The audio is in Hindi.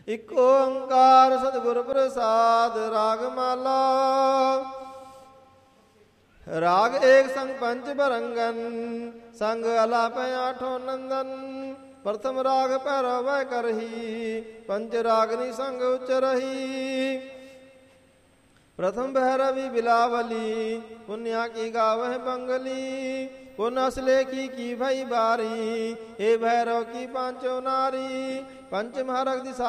इक ओंकार सतगुर प्रसाद। राग माला। राग एक संग पंच बरंगन, संग अलाप आठों नंदन। प्रथम राग पैरव वह करही, पंच रागनी संग उच्चरही। प्रथम भैरवी बिलावली, पुण्या की गावह बंगली। पुनः लेखी की भई बारी, हे भैरव की पांचों नारी। पंच महरक दिशा